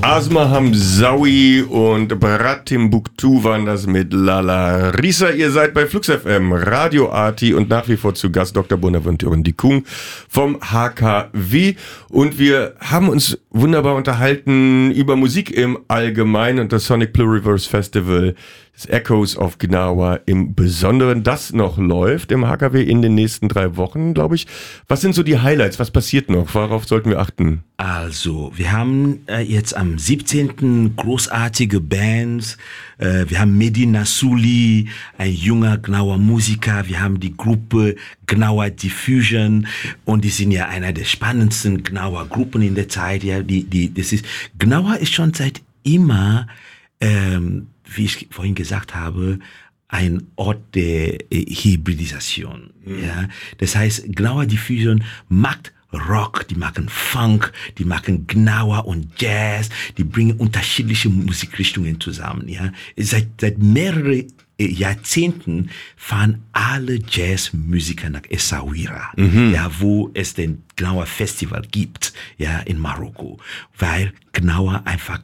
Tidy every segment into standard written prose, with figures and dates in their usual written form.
Asma Hamzaoui und Brat Timbuktu waren das mit Lala Risa. Ihr seid bei Flux FM, Radio Arti und nach wie vor zu Gast Dr. Bonaventure Ndikung vom HKW. Und wir haben uns wunderbar unterhalten über Musik im Allgemeinen und das Sonic Pluriverse Festival, das Echoes of Gnawa im Besonderen, das noch läuft im HKW in den nächsten 3 Wochen, glaube ich. Was sind so die Highlights? Was passiert noch? Worauf sollten wir achten? Also, wir haben jetzt am 17. großartige Bands. Wir haben Medina Suli, ein junger Gnawa Musiker. Wir haben die Gruppe Gnawa Diffusion und die sind ja einer der spannendsten Gnawa Gruppen in der Zeit. Ja, Gnawa ist schon seit immer, wie ich vorhin gesagt habe, ein Ort der Hybridisation. Ja, das heißt, Gnawa Diffusion macht Rock, die machen Funk, die machen Gnawa und Jazz, die bringen unterschiedliche Musikrichtungen zusammen. Ja, seit mehreren Jahrzehnten fahren alle Jazzmusiker nach Essaouira, ja, wo es den Gnawa Festival gibt, ja, in Marokko, weil Gnawa einfach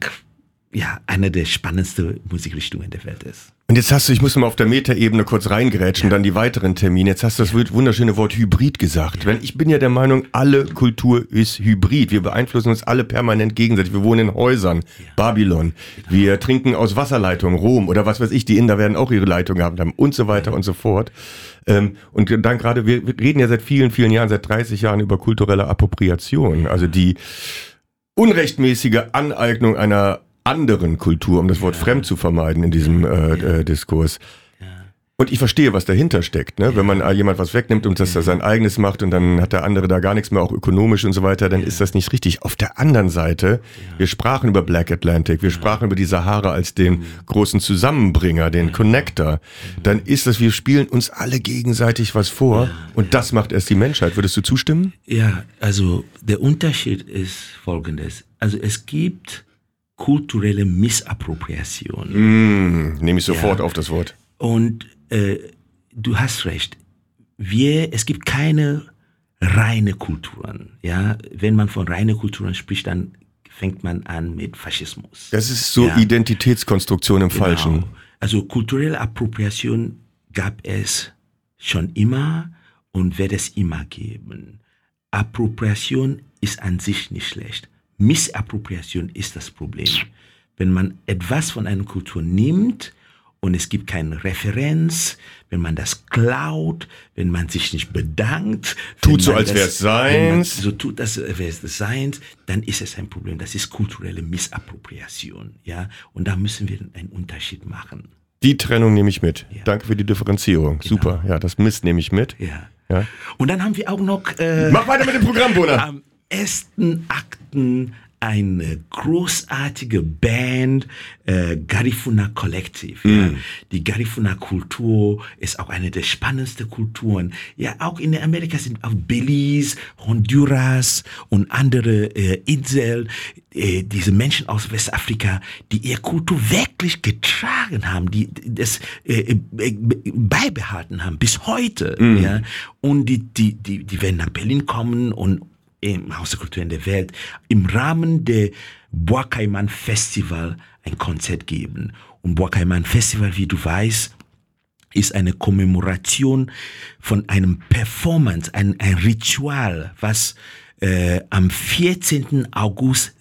eine der spannendsten Musikrichtungen der Welt ist. Und jetzt hast du, ich muss mal auf der Metaebene kurz reingrätschen, dann die weiteren Termine. Jetzt hast du das wunderschöne Wort Hybrid gesagt. Ich bin ja der Meinung, alle Kultur ist Hybrid. Wir beeinflussen uns alle permanent gegenseitig. Wir wohnen in Häusern, Babylon. Wir trinken aus Wasserleitungen, Rom oder was weiß ich. Die Inder werden auch ihre Leitung gehabt haben und so weiter und so fort. Und dann gerade, wir reden ja seit vielen, vielen Jahren, seit 30 Jahren über kulturelle Appropriation. Also die unrechtmäßige Aneignung einer anderen Kultur, um das Wort fremd zu vermeiden in diesem Diskurs. Ja. Und ich verstehe, was dahinter steckt. Ne? Ja. Wenn man jemand was wegnimmt und das sein eigenes macht und dann hat der andere da gar nichts mehr, auch ökonomisch und so weiter, dann ist das nicht richtig. Auf der anderen Seite, wir sprachen über Black Atlantic, wir sprachen über die Sahara als den großen Zusammenbringer, den Connector. Dann ist das, wir spielen uns alle gegenseitig was vor und das macht erst die Menschheit. Würdest du zustimmen? Ja, also der Unterschied ist folgendes. Also es gibt kulturelle Missappropriation. Nehme ich sofort auf das Wort. Und du hast recht. Es gibt keine reine Kulturen. Ja, wenn man von reine Kulturen spricht, dann fängt man an mit Faschismus. Das ist so Identitätskonstruktion im Falschen. Also kulturelle Appropriation gab es schon immer und wird es immer geben. Appropriation ist an sich nicht schlecht. Missappropriation ist das Problem. Wenn man etwas von einer Kultur nimmt und es gibt keine Referenz, wenn man das klaut, wenn man sich nicht bedankt, tut so, als wäre es seins, so tut, als wäre es seins, dann ist es ein Problem. Das ist kulturelle Missappropriation, ja. Und da müssen wir einen Unterschied machen. Die Trennung nehme ich mit. Ja. Danke für die Differenzierung. Genau. Super. Ja, das Miss nehme ich mit. Ja. Ja. Und dann haben wir auch noch mach weiter mit dem Programm, Bona. Am 1. Akten eine großartige Band, Garifuna Collective. Ja. Die Garifuna Kultur ist auch eine der spannendsten Kulturen. Ja, auch in Amerika sind auch Belize, Honduras und andere Inseln, diese Menschen aus Westafrika, die ihre Kultur wirklich getragen haben, die das beibehalten haben bis heute. Ja. Und die werden nach Berlin kommen und im Haus der Kultur in der Welt im Rahmen der Bois-Caiman Festival ein Konzert geben. Und Bois-Caiman Festival, wie du weißt, ist eine Kommemoration von einem Performance, ein Ritual, was am 14. August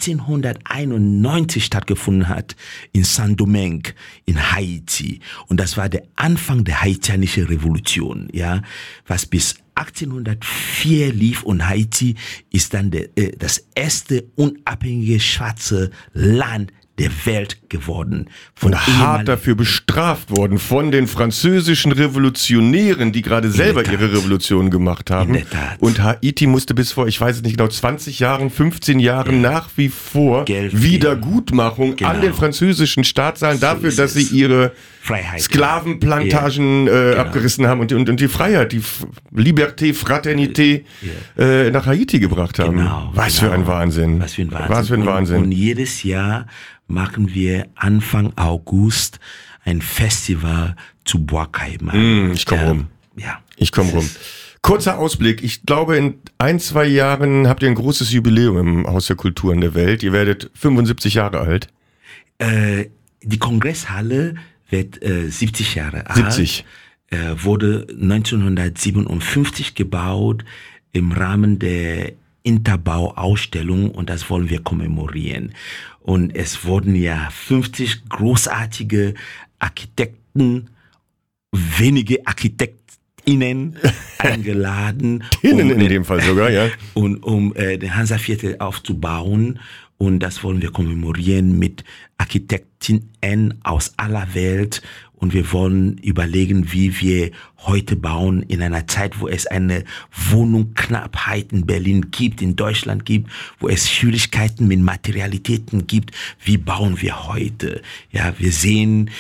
1791 stattgefunden hat in Saint-Domingue in Haiti. Und das war der Anfang der haitianischen Revolution, ja, was bis 1804 lief, und Haiti ist dann das erste unabhängige schwarze Land der Welt geworden. Und hart dafür bestraft worden von den französischen Revolutionären, die gerade selber ihre Revolution gemacht haben. In der Tat. Und Haiti musste bis vor, ich weiß es nicht genau, 20 Jahren, 15 Jahren nach wie vor Wiedergutmachung an den französischen Staat zahlen dafür, dass sie ihre Freiheit, Sklavenplantagen abgerissen haben und die Freiheit, die Liberté, Fraternité nach Haiti gebracht haben. Was für ein Wahnsinn. Was für ein Wahnsinn. Und jedes Jahr machen wir Anfang August ein Festival zu Bois-Caiman. Ich komme rum. Ja. Ich komme rum. Kurzer Ausblick. Ich glaube, in 1-2 Jahren habt ihr ein großes Jubiläum im Haus der Kulturen der Welt. Ihr werdet 75 Jahre alt. Die Kongresshalle wird 70 Jahre alt. 70. Wurde 1957 gebaut im Rahmen der Interbau-Ausstellung und das wollen wir kommemorieren. Und es wurden ja 50 großartige Architekten, wenige ArchitektInnen eingeladen. In dem Fall sogar, ja. Um den Hansa-Viertel aufzubauen. Und das wollen wir kommemorieren mit ArchitektInnen aus aller Welt. Und wir wollen überlegen, wie wir heute bauen in einer Zeit, wo es eine Wohnungsknappheit in Berlin gibt, in Deutschland gibt, wo es Schwierigkeiten mit Materialitäten gibt. Wie bauen wir heute? Ja, wir sehen,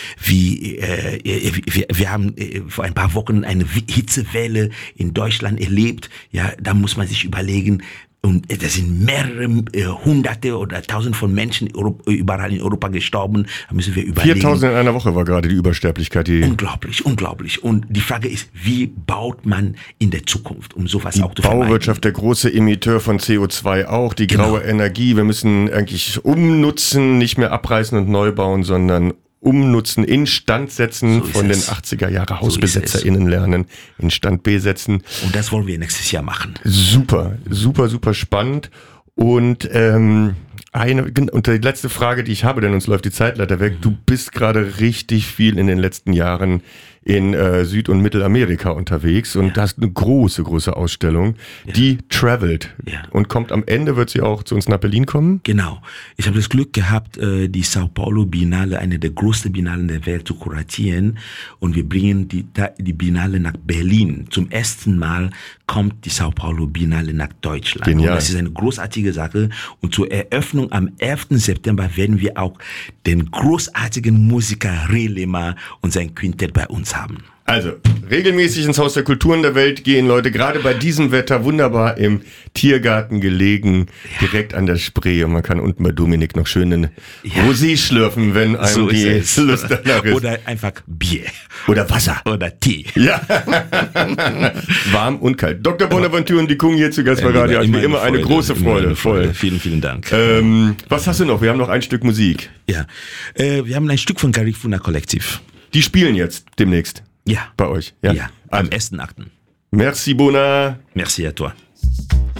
wir haben vor ein paar Wochen eine Hitzewelle in Deutschland erlebt. Ja, da muss man sich überlegen, und da sind mehrere Hunderte oder Tausend von Menschen überall in Europa gestorben. Da müssen wir überlegen. 4000 in einer Woche war gerade die Übersterblichkeit. Unglaublich, unglaublich. Und die Frage ist, wie baut man in der Zukunft, um sowas auch zu vermeiden? Bauwirtschaft, der große Emitteur von CO2 auch, die graue Energie. Wir müssen eigentlich umnutzen, nicht mehr abreißen und neu bauen, sondern umnutzen, instand setzen, von den 80er Jahre HausbesetzerInnen lernen, instand besetzen. Und das wollen wir nächstes Jahr machen. Super, super, super spannend. Und und die letzte Frage, die ich habe, denn uns läuft die Zeit leider weg. Du bist gerade richtig viel in den letzten Jahren in Süd- und Mittelamerika unterwegs und hast eine große, große Ausstellung, die travelt und kommt am Ende, wird sie auch zu uns nach Berlin kommen? Genau. Ich habe das Glück gehabt, die Sao Paulo Biennale, eine der größten Biennalen der Welt, zu kuratieren und wir bringen die Biennale nach Berlin. Zum ersten Mal kommt die Sao Paulo Biennale nach Deutschland. Genial. Und das ist eine großartige Sache und zur Eröffnung am 11. September werden wir auch den großartigen Musiker Relema und sein Quintett bei uns haben. Also, regelmäßig ins Haus der Kulturen der Welt gehen, Leute, gerade bei diesem Wetter wunderbar im Tiergarten gelegen, direkt an der Spree. Und man kann unten bei Dominik noch schönen Rosé schlürfen, wenn einem So die ist Lust danach ist. Oder einfach Bier. Oder Wasser. Oder Tee. Ja, warm und kalt. Dr. Bonaventure und die Kung hier zu Gast bei Radio. Wie immer eine große Freude. Voll. Vielen, vielen Dank. Was hast du noch? Wir haben noch ein Stück Musik. Ja, wir haben ein Stück von Garifuna Kollektiv. Die spielen jetzt demnächst. Ja. Bei euch. Ja, am 1.8. Merci, Bona. Merci à toi.